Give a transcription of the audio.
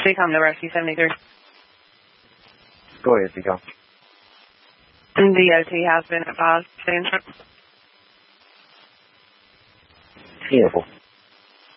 Become the Rescue 73. Go ahead, Become. DOT has been advised to enter. Beautiful.